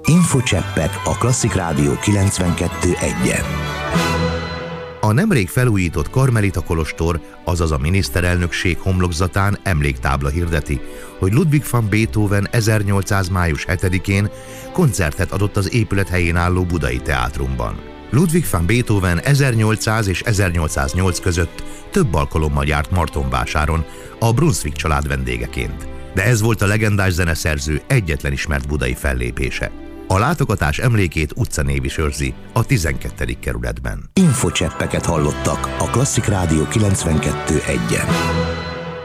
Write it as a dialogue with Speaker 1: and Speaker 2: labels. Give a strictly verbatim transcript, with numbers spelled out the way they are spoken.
Speaker 1: Infocseppek a Klasszik Rádió kilencvenkettő egyen. A nemrég felújított Karmelita kolostor, azaz a miniszterelnökség homlokzatán emléktábla hirdeti, hogy Ludwig van Beethoven ezernyolcszáz május hetedikén koncertet adott az épület helyén álló Budai Teátrumban. Ludwig van Beethoven ezernyolcszáz és ezernyolcszáznyolc között több alkalommal járt Martonvásáron a Brunswick család vendégeként. De ez volt a legendás zeneszerző egyetlen ismert budai fellépése. A látogatás emlékét utcanév is őrzi a tizenkettedik kerületben. Infocseppeket hallottak a Klasszik Rádió kilencvenkettő egyen.